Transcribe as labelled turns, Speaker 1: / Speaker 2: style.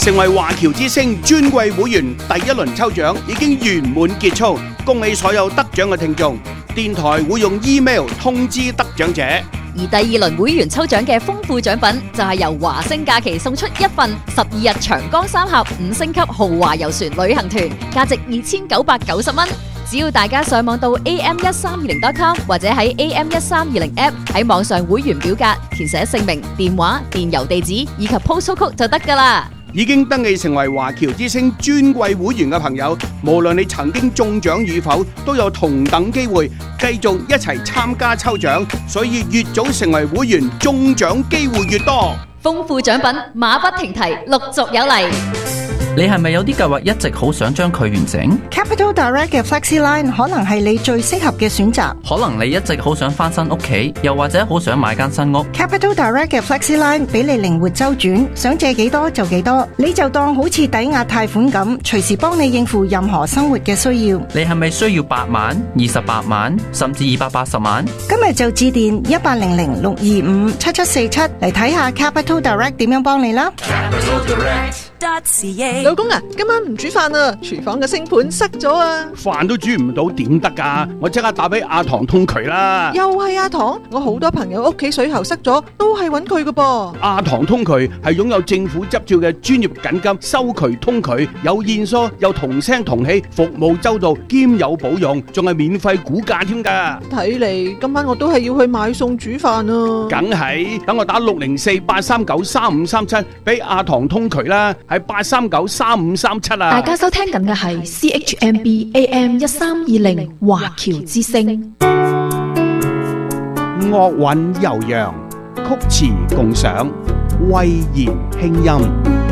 Speaker 1: 成為華僑之星尊貴會員第一輪抽獎已經圓滿結束，恭喜所有得獎嘅聽眾。電台會用 email 通知得獎者。
Speaker 2: 而第二輪會員抽獎嘅豐富獎品就係由華星假期送出一份12日長江三峽5星級豪華遊船旅行團，價值2990蚊。只要大家上網到 am1320.com 或者喺 am1320 app 喺網上會員表格填寫姓名、電話、電郵地址以及 postal code 就得㗎喇。
Speaker 1: 已經登記成為華僑之星尊貴會員嘅朋友，無論你曾經中獎與否，都有同等機會繼續一齊參加抽獎，所以越早成為會員，中獎機會越多。
Speaker 2: 豐富獎品馬不停蹄，陸續有嚟。
Speaker 3: 你係咪有啲計劃一直好想將佢完成？
Speaker 4: Capital Direct 嘅 FlexiLine 可能係你最適合嘅選擇。
Speaker 3: 可能你一直好想翻新屋企，又或者好想買間新屋。
Speaker 4: Capital Direct 嘅 FlexiLine 俾你靈活周轉，想借幾多就幾多，你就當好似抵押貸款咁，隨時幫你應付任何生活嘅需要。
Speaker 3: 你係咪需要8萬、28萬，甚至280萬？
Speaker 4: 今日就致電1800-625-7747嚟睇下 Capital Direct 點樣幫你啦。
Speaker 5: 老公啊，今晚唔煮飯啊，廚房嘅星盤塞咗啊，
Speaker 1: 飯都煮唔到點得㗎？我即刻打俾阿唐通渠啦。
Speaker 5: 又係阿唐，我好多朋友屋企水喉塞咗，都係揾佢㗎噃。
Speaker 1: 阿唐通渠係擁有政府執照嘅專業緊急收渠通渠，有現疏又同聲同氣，服務周到兼有保用，仲係免費估價添㗎。
Speaker 5: 睇嚟今晚我都係要去買餸煮飯啊。
Speaker 1: 梗係，等我打604-839-3537俾阿唐通渠啦，係839-3537啊。
Speaker 6: 大家收聽緊嘅係 CHMB AM1320 華僑之聲。
Speaker 1: 樂韻悠揚，曲詞共賞，蔚然輕音。